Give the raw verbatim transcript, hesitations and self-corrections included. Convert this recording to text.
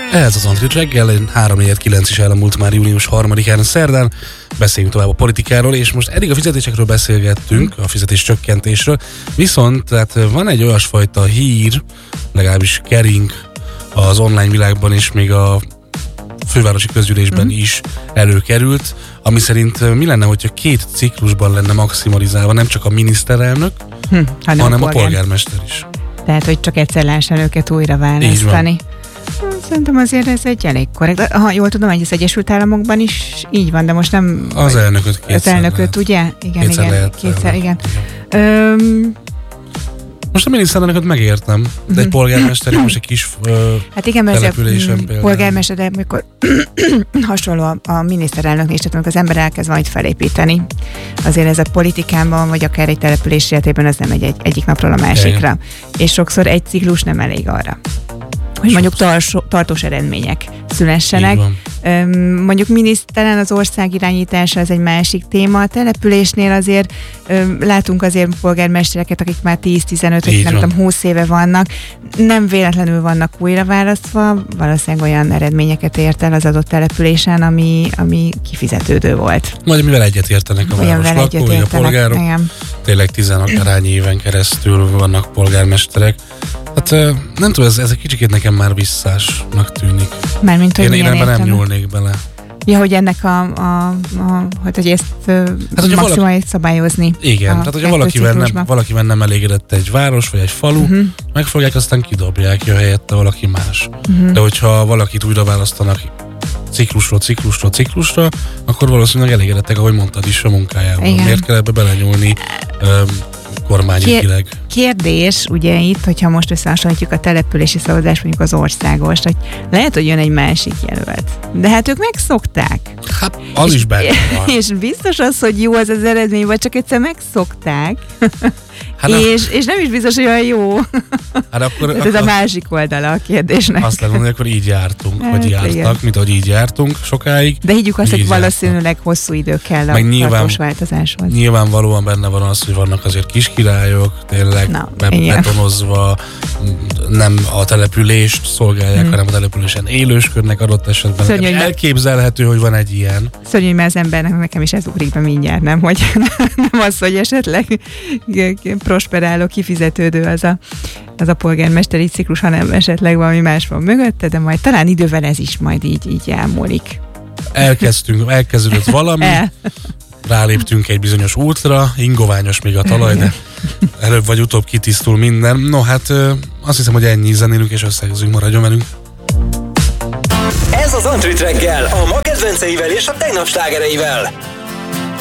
Ez az Antrit reggel, három négy kilenc is elmúlt már június harmadikán szerdán. Beszéljünk tovább a politikáról, és most eddig a fizetésekről beszélgettünk, a fizetés csökkentésről, viszont tehát van egy olyasfajta hír, legalábbis kering az online világban és még a fővárosi közgyűlésben mm. is előkerült, ami szerint mi lenne, hogyha két ciklusban lenne maximalizálva nem csak a miniszterelnök, hm, hanem, hanem a, polgár. a polgármester is. Tehát, hogy csak egyszer lehessen őket újra választani. Szerintem azért ez egy elég korrekt. Ha jól tudom, hogy az Egyesült Államokban is így van, de most nem... Az elnököt kétszer Az elnököt, lehet. ugye? Igen, kétszer igen. Lehet kétszer, igen. igen. Öm, most a miniszterelnököt megértem, de egy polgármester most egy kis ö, hát igen, mert településen a polgármester, de amikor hasonló a, a miniszterelnök is, tehát amikor az ember elkezd valamit felépíteni, azért ez a politikában, vagy akár egy település életében az nem egy, egy egyik napról a másikra. Igen. És sokszor egy ciklus nem elég arra, hogy mondjuk tartós, tartós eredmények szülessenek. Mondjuk miniszteren az ország irányítása az egy másik téma. A településnél azért látunk azért polgármestereket, akik már tíz-tizenöt, vagy nem tudom, húsz éve vannak. Nem véletlenül vannak újra választva, valószínűleg olyan eredményeket ért el az adott településen, ami, ami kifizetődő volt. Majd mivel egyetértenek a város lakói, a polgárok. Igen. Tényleg tizenakárányi éven keresztül vannak polgármesterek. Hát nem tudom, ez, ez egy kicsikét nekem már visszásnak tűnik. Mármint, hogy én milyen én nem nyúlnék bele. Ja, hogy ennek a, a, a hogy, hogy ezt hát, maximális valaki... szabályozni. Igen, tehát hogyha valakivel nem, valakivel nem elégedett egy város, vagy egy falu, uh-huh. megfogják, aztán kidobják, jön helyette valaki más. Uh-huh. De hogyha valakit újra választanak ciklusról, ciklusról, ciklusra, akkor valószínűleg elégedettek, ahogy mondtad is, a munkájával. Igen. Miért kell ebbe belenyúlni um, kormányügyileg? Kérdés, ugye itt, hogyha most összehasonlítjuk a települési szavazást, mondjuk az országos, hogy lehet, hogy jön egy másik jelölt. De hát ők megszokták. Hát, az és, is benne van. És biztos az, hogy jó az az eredmény, vagy csak egyszer megszokták. Hát és, és nem is biztos, hogy olyan jó. Hát akkor, ez akkor a másik oldala a kérdésnek. Azt lehet mondani, hogy akkor így jártunk, hát, vagy jártak, igen. mint ahogy így jártunk sokáig. De higgyük azt, hogy valószínűleg jártak. Hosszú idő kell a tartós változáshoz. Nyilvánvalóan benne van az, hogy vannak azért kis királyok, tényleg Na, be- betonozva, nem a települést szolgálják, hmm. hanem a településen élősködnek adott esetben. Szörnyű, elképzelhető, hogy van egy ilyen. Szörnyű, mert az embernek nekem is ez ugrik be mindjárt, nem? Hogy nem az, hogy esetleg prosperáló, kifizetődő az a, az a polgármesteri ciklus, hanem esetleg valami más van mögötte, de majd talán idővel ez is majd így, így elmúlik. Elkezdtünk, elkezdődött valami, El. ráléptünk egy bizonyos útra, ingoványos még a talaj, de előbb vagy utóbb kitisztul minden. No, hát azt hiszem, hogy ennyi, zenélünk és összegzünk, maradjon velünk. Ez az Antrit reggel, a ma kedvenceivel és a tegnap slágereivel.